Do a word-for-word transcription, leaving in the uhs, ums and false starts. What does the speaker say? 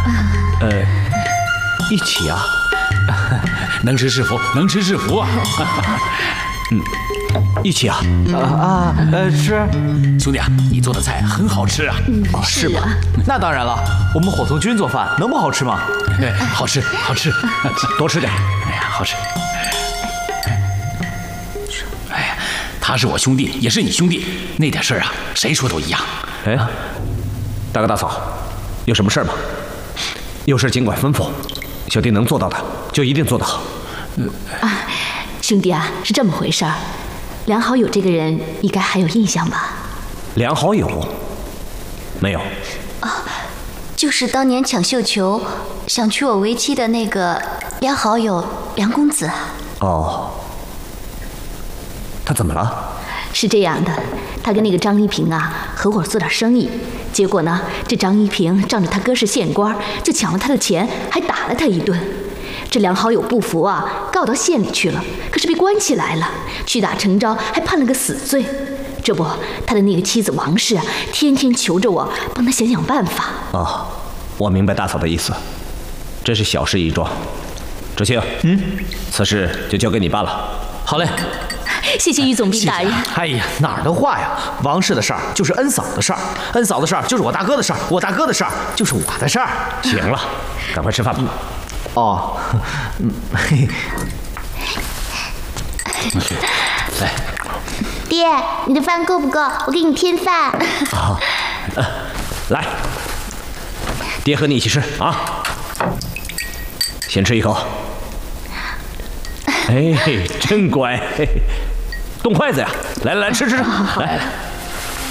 呃，一起啊。 能吃是福，能吃是福啊。 嗯，一起啊。 啊啊，呃，是。 兄弟啊，你做的菜很好吃啊。 哦，是吗？ 那当然了，我们伙同君做饭能不好吃吗？ 对，好吃，好吃， 多吃点。 哎呀，好吃。哎呀，他是我兄弟，也是你兄弟，那点事儿啊，谁说都一样。 哎，大哥大嫂，有什么事儿吗？有事尽管吩咐，小弟能做到的就一定做得好。 啊，兄弟啊，是这么回事儿。梁好友这个人，应该还有印象吧？ 梁好友？没有。 啊，就是当年抢绣球，想娶我为妻的那个梁好友梁公子。 哦，他怎么了？ 是这样的，他跟那个张一平啊合伙做点生意，结果呢，这张一平仗着他哥是县官，就抢了他的钱，还打了他一顿。这梁好友不服啊，告到县里去了，可是被关起来了，屈打成招，还判了个死罪。这不，他的那个妻子王氏啊，天天求着我帮他想想办法。 哦，我明白大嫂的意思，这是小事一桩。知青， 嗯， 此事就交给你办了。 好嘞。 谢谢于总兵大人。 哎呀，哪儿的话呀！王氏的事儿就是恩嫂的事儿，恩嫂的事儿就是我大哥的事儿，我大哥的事儿就是我的事儿。 行了，赶快吃饭吧。 哦，嗯，嘿。 来， 爹，你的饭够不够？我给你添饭。 啊，呃，来，爹和你一起吃啊。先吃一口。哎，真乖。动筷子呀！来来来，吃吃吃，来。